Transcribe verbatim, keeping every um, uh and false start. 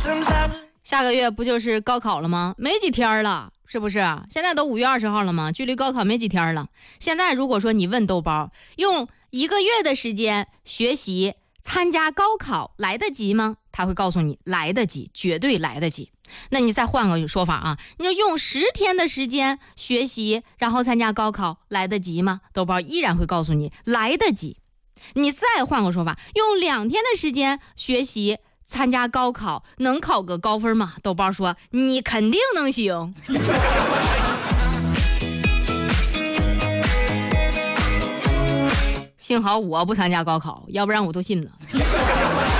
下个月不就是高考了吗？没几天了，是不是？现在都五月二十号了吗？距离高考没几天了。现在如果说你问豆包，用一个月的时间学习参加高考来得及吗？他会告诉你来得及，绝对来得及。那你再换个说法啊，你说用十天的时间学习然后参加高考来得及吗？豆包依然会告诉你来得及。你再换个说法，用两天的时间学习参加高考能考个高分吗？豆包说你肯定能行。幸好我不参加高考，要不然我都信了。